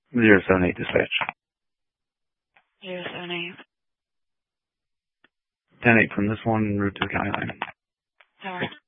078 dispatch. 078. 10-8 from this one, route to the county line. Over.